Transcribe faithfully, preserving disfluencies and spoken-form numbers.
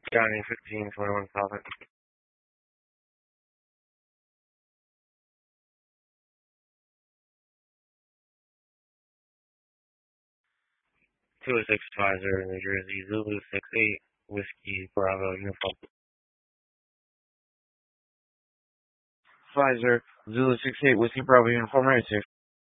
Johnny fifteen twenty-one South. two oh six Pfizer, New Jersey, Zulu six eight, Whiskey, Bravo, Uniform. Pfizer, Zulu six eight, Whiskey, Bravo, Uniform, right, sir.